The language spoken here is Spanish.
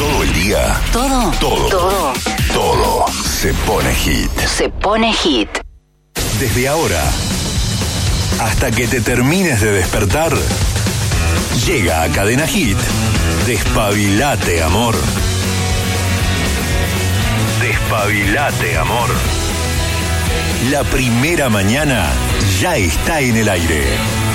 Todo el día. Todo se pone hit. Se pone hit. Desde ahora hasta que te termines de despertar, llega a Cadena Hit. Despabilate, amor. Despabilate, amor. La primera mañana ya está en el aire.